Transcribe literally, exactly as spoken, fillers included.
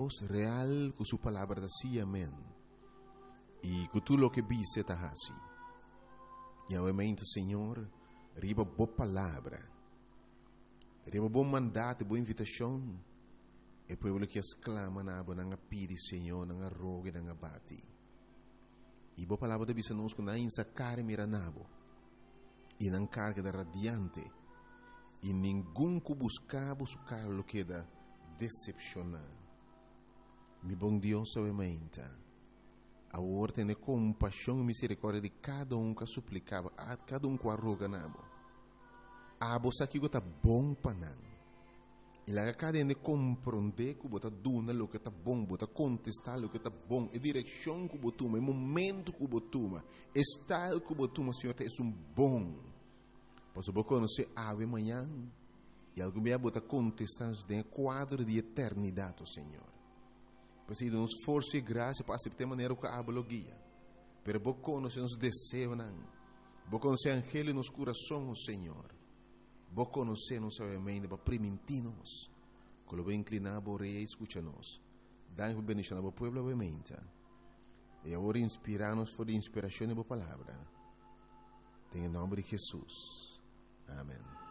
vos real com sua palavra da si, amém. E com tudo o que visse ta hasi. E obviamente, Senhor, riba boa palavra, riba bom mandato, boa invitação, e o povo que exclama na aba nanga pidi, Senhor, nanga rogue, nanga bati. E boa palavra da bisa nos com na insa care miranabo, e nang carga da radiante, e ninguém que buscava buscar lo que da decepcionar. Mi bom Deus, obviamente, a ordem de compaixão e misericórdia de cada um que suplicava, a cada um que arroga nabo. A você que está bom para não. E lá cada um de compreender que você duna o que está bom, você contestar o que está bom, a direção que você toma, o momento que você toma, o estado que você toma, Senhor, é um bom. Pois você conhecer ave amanhã e algo bem você contestar em quadro de eternidade, Senhor. Pois aí nos força e graça para aceitar de maneira que a lo guia. Pero você conhecer os desejos, não. Você conhecer angelo nos corações, Senhor. Você conhecer nos obviamente para permitir-nos. Quando você inclinar a rei e escuta-nos. Dá-nos bendição ao povo, obviamente. E agora inspirar-nos por a inspiração da palavra. Em nome de Jesus. Amém.